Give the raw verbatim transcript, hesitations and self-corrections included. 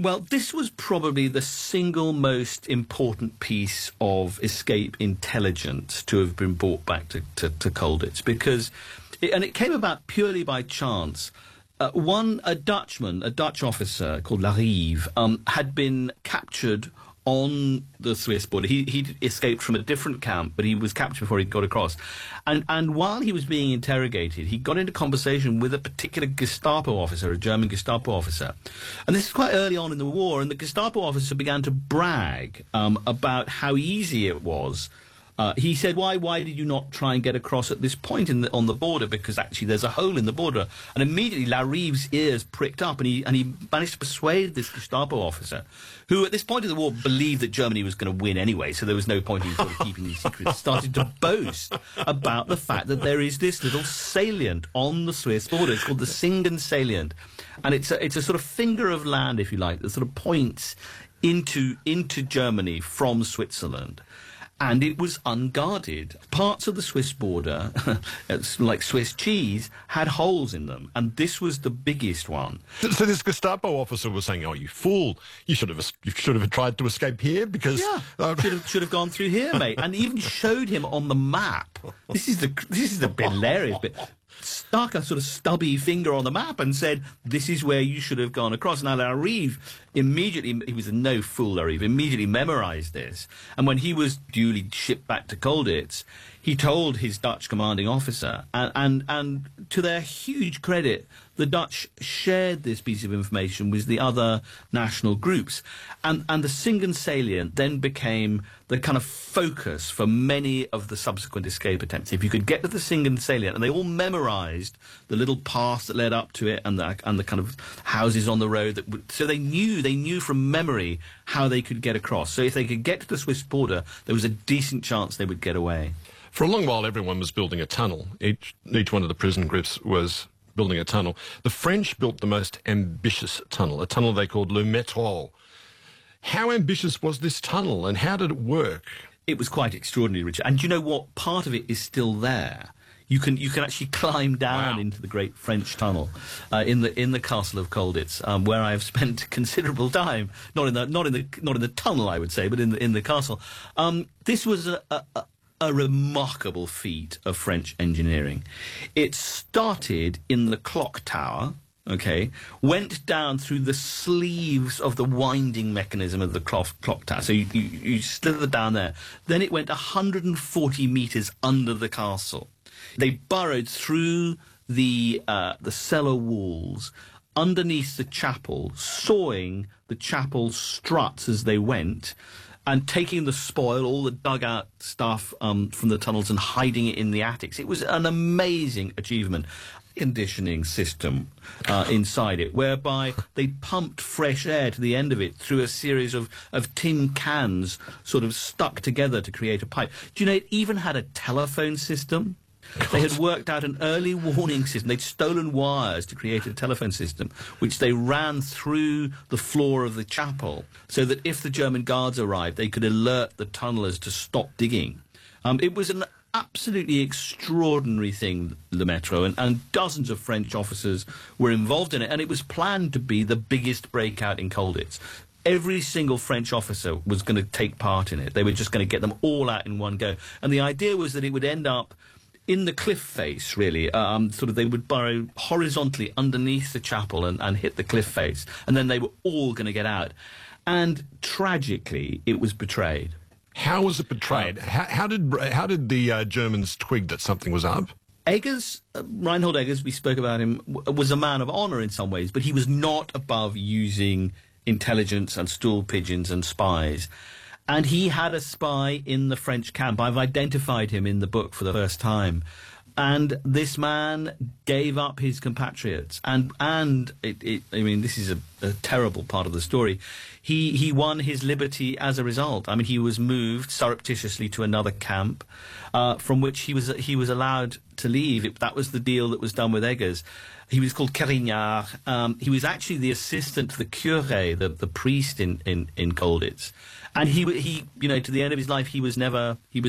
Well, this was probably the single most important piece of escape intelligence to have been brought back to, to, to Colditz, because, it, and it came about purely by chance. Uh, one, a Dutchman, a Dutch officer called Larive, um, had been captured on the Swiss border. He he'd escaped from a different camp, but he was captured before he got across. And and while he was being interrogated, he got into conversation with a particular Gestapo officer, a German Gestapo officer. And this is quite early on in the war, and the Gestapo officer began to brag um, about how easy it was. Uh, he said, why why did you not try and get across at this point in the, on the border? Because actually there's a hole in the border. And immediately Larive's ears pricked up, and he and he managed to persuade this Gestapo officer, who at this point of the war believed that Germany was going to win anyway, so there was no point in sort of keeping these secrets, started to boast about the fact that there is this little salient on the Swiss border. It's called the Singen salient. And it's a, it's a sort of finger of land, if you like, that sort of points into into Germany from Switzerland. And it was unguarded. Parts of the Swiss border, it's like Swiss cheese, had holes in them, and this was the biggest one. So this Gestapo officer was saying, "Oh, you fool! You should have you should have tried to escape here because yeah, uh, should have should have gone through here, mate." And even showed him on the map. This is the this is the hilarious bit. Stuck a sort of stubby finger on the map and said, this is where you should have gone across. Now, Larive immediately, he was a no fool, Larive, immediately memorised this. And when he was duly shipped back to Colditz, he told his Dutch commanding officer, and, and, and to their huge credit, the Dutch shared this piece of information with the other national groups. And, and the Singen salient then became the kind of focus for many of the subsequent escape attempts. If you could get to the Singen salient, and they all memorised the little paths that led up to it, and the, and the kind of houses on the road, that would, so they knew, they knew from memory how they could get across. So if they could get to the Swiss border, there was a decent chance they would get away. For a long while, everyone was building a tunnel. Each, each one of the prison groups was building a tunnel. The French built the most ambitious tunnel, a tunnel they called Le Métro. How ambitious was this tunnel, and how did it work? It was quite extraordinary, Richard. And do you know what? Part of it is still there. You can you can actually climb down wow. into the great French tunnel uh, in the in the castle of Colditz, um, where I have spent considerable time. Not in the not in the not in the tunnel, I would say, but in the in the castle. Um, this was a, a, a a remarkable feat of French engineering. It started in the clock tower, okay, went down through the sleeves of the winding mechanism of the clock, clock tower. So you, you, you slither down there. Then it went one hundred forty metres under the castle. They burrowed through the, uh, the cellar walls, underneath the chapel, sawing the chapel struts as they went, and taking the spoil, all the dugout stuff um, from the tunnels, and hiding it in the attics. It was an amazing achievement. Conditioning system uh, inside it, whereby they pumped fresh air to the end of it through a series of, of tin cans sort of stuck together to create a pipe. Do you know, it even had a telephone system? They had worked out an early warning system. They'd stolen wires to create a telephone system, which they ran through the floor of the chapel, so that if the German guards arrived, they could alert the tunnellers to stop digging. Um, it was an absolutely extraordinary thing, Le Métro, and, and dozens of French officers were involved in it, and it was planned to be the biggest breakout in Colditz. Every single French officer was going to take part in it. They were just going to get them all out in one go. And the idea was that it would end up in the cliff face, really. Um, sort of they would burrow horizontally underneath the chapel and, and hit the cliff face, and then they were all going to get out. And tragically, it was betrayed. How was it betrayed? Um, how, how did how did the uh, Germans twig that something was up? Eggers, uh, Reinhold Eggers, we spoke about him, w was a man of honour in some ways, but he was not above using intelligence and stool pigeons and spies. And he had a spy in the French camp. I've identified him in the book for the first time. And this man gave up his compatriots. And, and it, it, I mean, this is a, a terrible part of the story. He, he won his liberty as a result. I mean, he was moved surreptitiously to another camp, uh, from which he was, he was allowed to leave. It, that was the deal that was done with Eggers. He was called Kerignard. Um, he was actually the assistant to the curé, the, the priest in, in, in Colditz. And he, he, you know, to the end of his life, he was never, he was